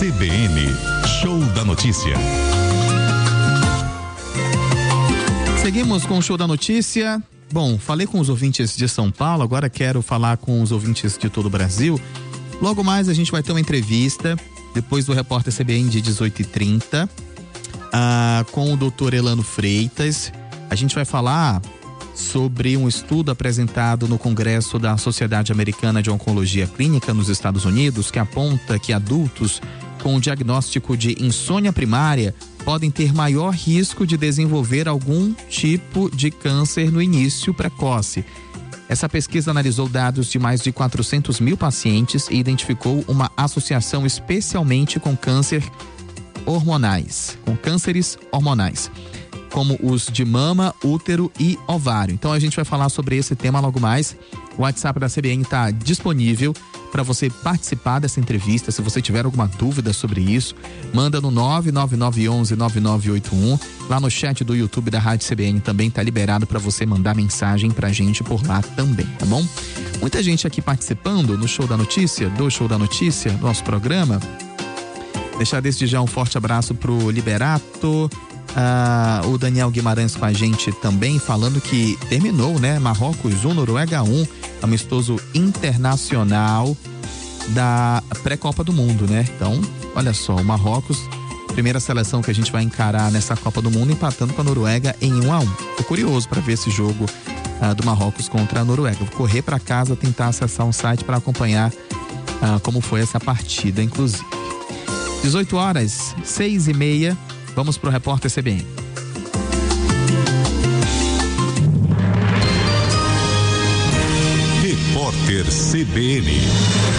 CBN, Show da Notícia. Seguimos com o Show da Notícia. Bom, falei com os ouvintes de São Paulo, agora quero falar com os ouvintes de todo o Brasil. Logo mais a gente vai ter uma entrevista, depois do Repórter CBN de 18h30, com o Dr. Elano Freitas. A gente vai falar sobre um estudo apresentado no Congresso da Sociedade Americana de Oncologia Clínica nos Estados Unidos, que aponta que adultos com o diagnóstico de insônia primária podem ter maior risco de desenvolver algum tipo de câncer no início precoce. Essa pesquisa analisou dados de mais de 400 mil pacientes e identificou uma associação especialmente com cânceres hormonais, como os de mama, útero e ovário. Então a gente vai falar sobre esse tema logo mais. O WhatsApp da CBN está disponível para você participar dessa entrevista. Se você tiver alguma dúvida sobre isso, manda no 99911-9981. Lá no chat do YouTube da Rádio CBN também está liberado para você mandar mensagem pra gente por lá também, tá bom? Muita gente aqui participando no Show da Notícia, nosso programa. Deixar desde já um forte abraço pro Liberato. O Daniel Guimarães com a gente também, falando que terminou, né? Marrocos 1, Noruega 1, amistoso internacional da pré-Copa do Mundo, né? Então, olha só, o Marrocos, primeira seleção que a gente vai encarar nessa Copa do Mundo, empatando com a Noruega em 1-1. Tô curioso para ver esse jogo do Marrocos contra a Noruega. Vou correr para casa, tentar acessar um site para acompanhar como foi essa partida, inclusive. 18h, 6h30. Vamos pro Repórter CBN. Repórter CBN.